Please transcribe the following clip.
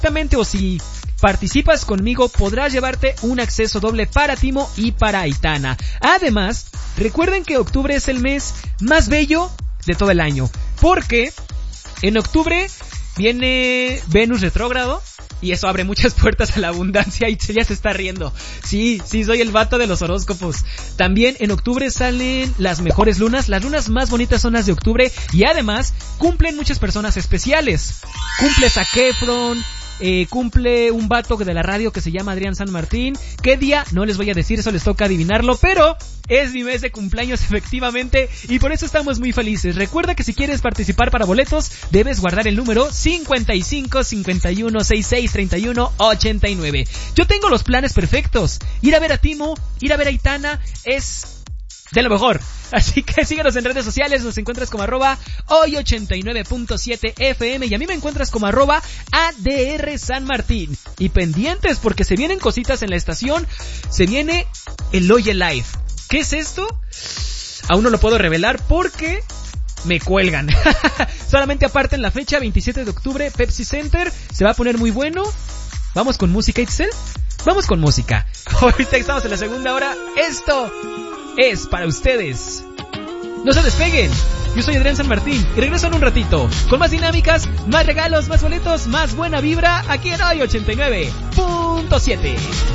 Exactamente, o si participas conmigo podrás llevarte un acceso doble para Timo y para Aitana. Además, recuerden que octubre es el mes más bello de todo el año, porque en octubre viene Venus retrógrado y eso abre muchas puertas a la abundancia. Y ya se está riendo. Sí, soy el vato de los horóscopos. También en octubre salen las mejores lunas. Las lunas más bonitas son las de octubre. Y además cumplen muchas personas especiales. Cumple Zac Efron, cumple un vato de la radio que se llama Adrián San Martín. ¿Qué día? No les voy a decir, eso les toca adivinarlo, pero es mi mes de cumpleaños efectivamente y por eso estamos muy felices. Recuerda que si quieres participar para boletos, debes guardar el número 55 51 66 31 89. Yo tengo los planes perfectos. Ir a ver a Timo, ir a ver a Aitana es de lo mejor. Así que síguenos en redes sociales, nos encuentras como @hoy89.7 FM y a mí me encuentras como @ADR San Martín. Y pendientes porque se vienen cositas en la estación, se viene el Oye Live. ¿Qué es esto? Aún no lo puedo revelar porque me cuelgan. Solamente aparten la fecha, 27 de octubre, Pepsi Center, se va a poner muy bueno. ¿Vamos con música, Itzel? Vamos con música. Ahorita estamos en la segunda hora. Esto es para ustedes. No se despeguen. Yo soy Adrián San Martín y regreso en un ratito con más dinámicas, más regalos, más boletos, más buena vibra aquí en Hoy 89.7.